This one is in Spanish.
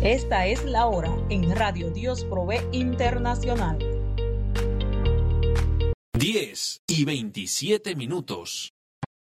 Esta es la hora en Radio Dios Provee Internacional. 10:27.